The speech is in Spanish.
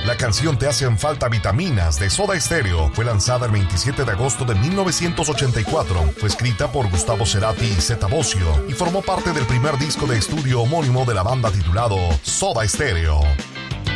La canción Te hacen falta vitaminas de Soda Stereo fue lanzada el 27 de agosto de 1984. Fue escrita por Gustavo Cerati y Zeta Bosio y formó parte del primer disco de estudio homónimo de la banda titulado Soda Stereo.